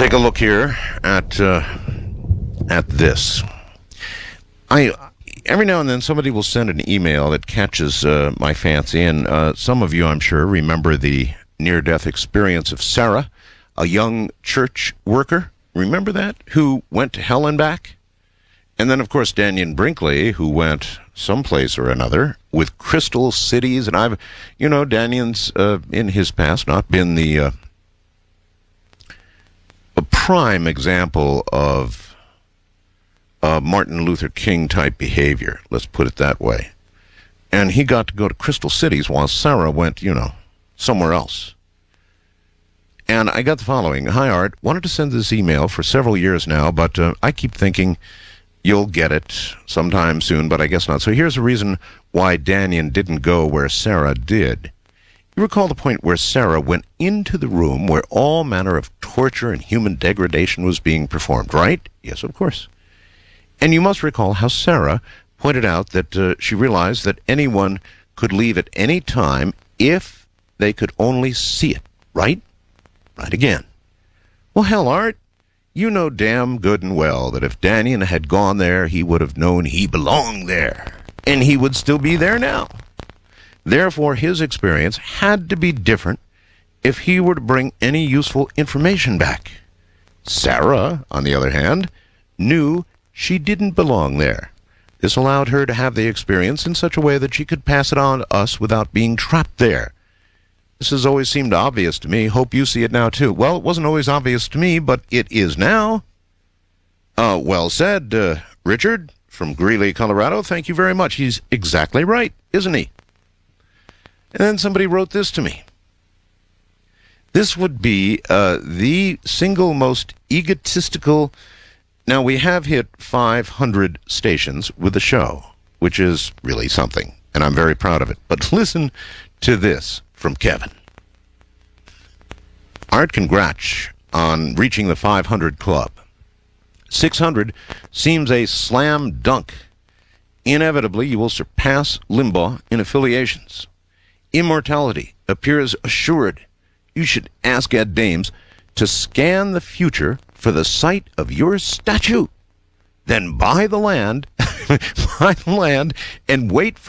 Take a look here at this. Every now and then somebody will send an email that catches my fancy, and some of you, I'm sure, remember the near-death experience of Sarah, a young church worker. Remember that? Who went to hell and back? And then, of course, Dannion Brinkley, who went someplace or another with Crystal Cities. And Dannion's, in his past, not been a prime example of Martin Luther King type behavior. Let's put it that way. And he got to go to Crystal Cities while Sarah went, somewhere else. And I got the following. Hi, Art. Wanted to send this email for several years now, but I keep thinking you'll get it sometime soon, but I guess not. So here's the reason why Dannion didn't go where Sarah did. You recall the point where Sarah went into the room where all manner of torture and human degradation was being performed, right? Yes, of course. And you must recall how Sarah pointed out that she realized that anyone could leave at any time if they could only see it, right? Right again. Well, hell, Art, you know damn good and well that if Dannion had gone there, he would have known he belonged there, and he would still be there now. Therefore, his experience had to be different if he were to bring any useful information back. Sarah, on the other hand, knew she didn't belong there. This allowed her to have the experience in such a way that she could pass it on to us without being trapped there. This has always seemed obvious to me. Hope you see it now, too. Well, it wasn't always obvious to me, but it is now. Well said, Richard from Greeley, Colorado. Thank you very much. He's exactly right, isn't he? And then somebody wrote this to me. This would be the single most egotistical. Now, we have hit 500 stations with the show, which is really something, and I'm very proud of it. But listen to this from Kevin. Art, congrats on reaching the 500 club. 600 seems a slam dunk. Inevitably, you will surpass Limbaugh in affiliations. Immortality appears assured. You should ask Ed Dames to scan the future for the site of your statue. Then buy the land, and wait for